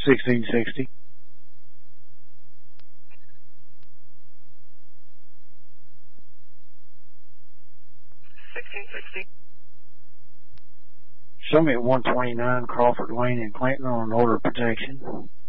1660. Show me at 129 Crawford Lane in Clinton on an order of protection.